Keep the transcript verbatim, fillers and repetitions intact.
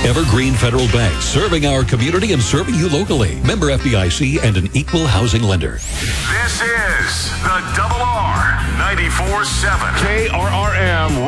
Evergreen Federal Bank, serving our community and serving you locally. Member F D I C and an equal housing lender. This is the Double R ninety-four seven K R R M